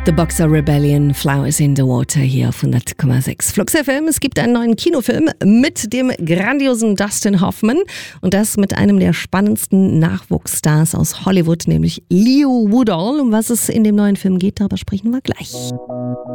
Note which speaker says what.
Speaker 1: The Boxer Rebellion, Flowers in the Water hier auf 100,6 Flux FM. Es gibt einen neuen Kinofilm mit dem grandiosen Dustin Hoffman und das mit einem der spannendsten Nachwuchsstars aus Hollywood, nämlich Leo Woodall. Um was es in dem neuen Film geht, darüber sprechen wir gleich.